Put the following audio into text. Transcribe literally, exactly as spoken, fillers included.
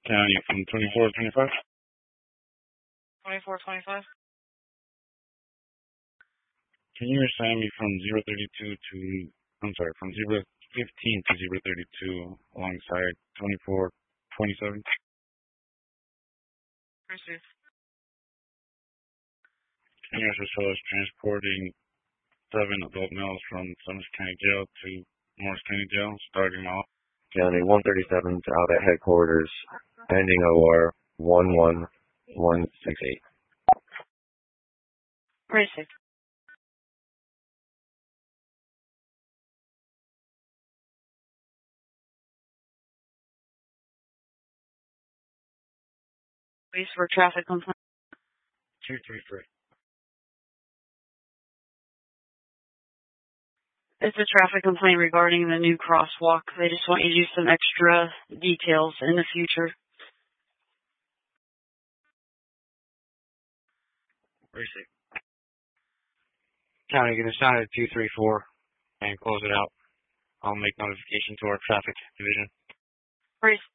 County from twenty-four twenty-five. twenty-four twenty-five. Can you assign me from zero thirty-two to, I'm sorry, from zero fifteen to zero thirty-two alongside twenty-four twenty-seven? Receive. Can you also show us transporting seven adult males from Summers County Jail to Morris County Jail, starting off? County one thirty-seven to out at headquarters, pending O R one one one six eight. Receive. Police for traffic complaint. two three three. It's a traffic complaint regarding the new crosswalk. They just want you to do some extra details in the future. Receive. County, get assigned to two three four and close it out. I'll make notification to our traffic division. Receive.